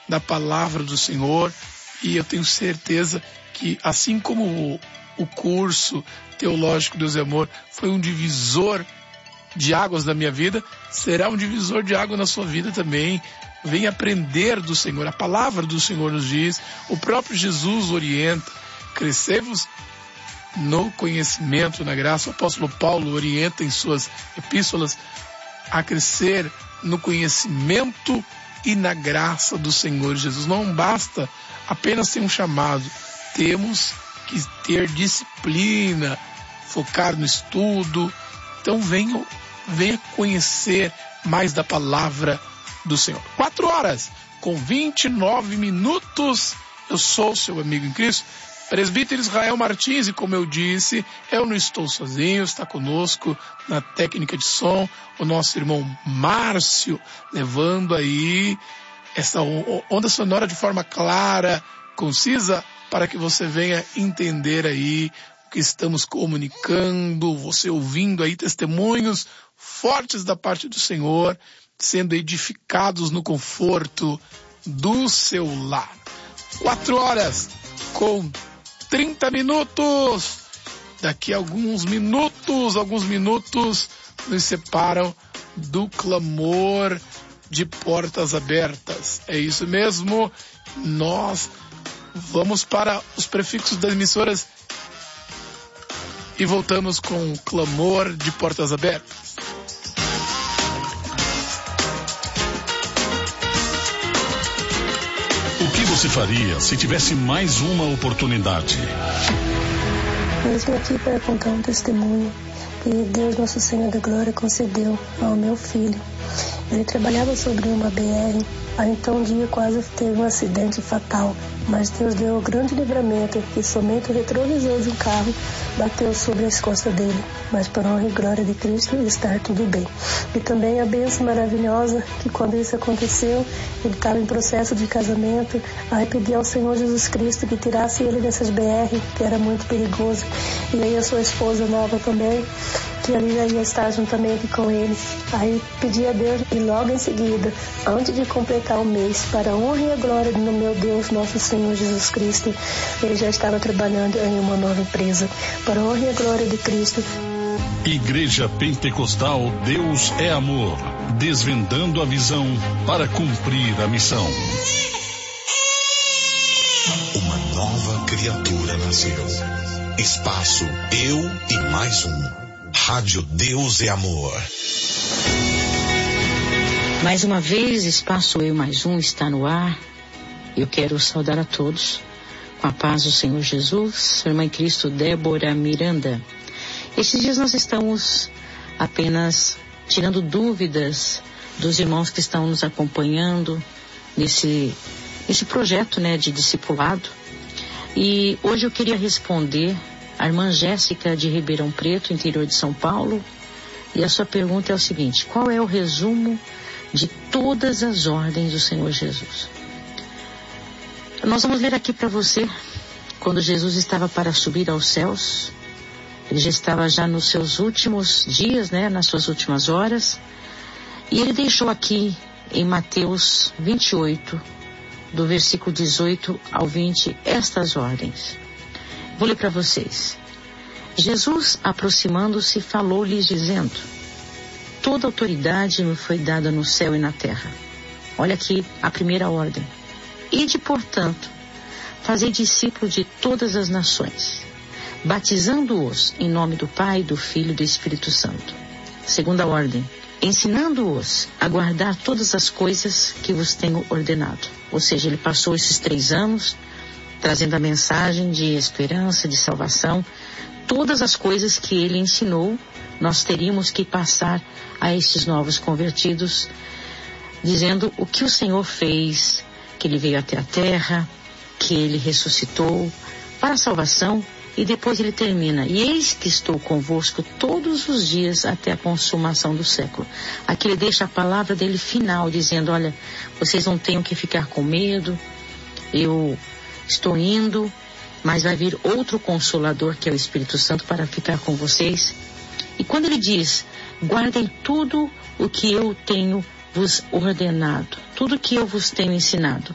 da palavra do Senhor, e eu tenho certeza que, assim como o curso teológico Deus e Amor foi um divisor de águas na minha vida, será um divisor de água na sua vida também. Venha aprender do Senhor, a palavra do Senhor nos diz, o próprio Jesus orienta, crescei-vos no conhecimento, na graça. O apóstolo Paulo orienta em suas epístolas a crescer no conhecimento e na graça do Senhor Jesus. Não basta apenas ter um chamado, temos que ter disciplina, focar no estudo. Então venha conhecer mais da palavra do Senhor. 4h29. Eu sou seu amigo em Cristo, presbítero Israel Martins, e como eu disse, eu não estou sozinho, está conosco na técnica de som o nosso irmão Márcio, levando aí essa onda sonora de forma clara, concisa, para que você venha entender aí o que estamos comunicando, você ouvindo aí testemunhos fortes da parte do Senhor, sendo edificados no conforto do seu lar. 4h30. Daqui a alguns minutos nos separam do clamor de portas abertas. É isso mesmo, nós vamos para os prefixos das emissoras e voltamos com o clamor de portas abertas. O que você faria se tivesse mais uma oportunidade? Eu estou aqui para contar um testemunho que Deus Nosso Senhor da Glória concedeu ao meu filho. Ele trabalhava sobre uma BR, aí então um dia quase teve um acidente fatal, mas Deus deu um grande livramento que somente o retrovisor de um carro bateu sobre as costas dele, mas por honra e glória de Cristo está tudo bem. E também a bênção maravilhosa que quando isso aconteceu, ele estava em processo de casamento, aí pedi ao Senhor Jesus Cristo que tirasse ele dessas BR, que era muito perigoso, e aí a sua esposa nova também, que ali já ia estar juntamente com ele. Aí pedi a Deus e logo em seguida, antes de completar o mês, para a honra e a glória do meu Deus, nosso Senhor Jesus Cristo, ele já estava trabalhando em uma nova empresa. Para a honra e a glória de Cristo. Igreja Pentecostal Deus é Amor, desvendando a visão para cumprir a missão. Uma nova criatura nasceu. Espaço Eu e Mais Um. Rádio Deus é Amor. Mais uma vez, Espaço Eu Mais Um está no ar. Eu quero saudar a todos com a paz do Senhor Jesus. Sua irmã em Cristo, Débora Miranda. Estes dias nós estamos apenas tirando dúvidas dos irmãos que estão nos acompanhando nesse projeto, de discipulado. E hoje eu queria responder a irmã Jéssica de Ribeirão Preto, interior de São Paulo. E a sua pergunta é o seguinte: qual é o resumo de todas as ordens do Senhor Jesus? Nós vamos ler aqui para você, quando Jesus estava para subir aos céus, ele já estava nos seus últimos dias, nas suas últimas horas, e ele deixou aqui em Mateus 28, do versículo 18 ao 20, estas ordens. Vou ler para vocês. Jesus, aproximando-se, falou-lhes dizendo: toda autoridade me foi dada no céu e na terra. Olha aqui a primeira ordem. Ide, portanto, fazei discípulos de todas as nações, batizando-os em nome do Pai, do Filho e do Espírito Santo. Segunda ordem. Ensinando-os a guardar todas as coisas que vos tenho ordenado. Ou seja, ele passou esses 3 anos trazendo a mensagem de esperança, de salvação. Todas as coisas que ele ensinou, nós teríamos que passar a estes novos convertidos, dizendo o que o Senhor fez, que ele veio até a terra, que ele ressuscitou para a salvação, e depois ele termina: e eis que estou convosco todos os dias até a consumação do século. Aqui ele deixa a palavra dele final, dizendo: olha, vocês não tenham que ficar com medo, eu estou indo, mas vai vir outro Consolador, que é o Espírito Santo, para ficar com vocês. E quando ele diz: guardem tudo o que eu tenho vos ordenado, tudo que eu vos tenho ensinado,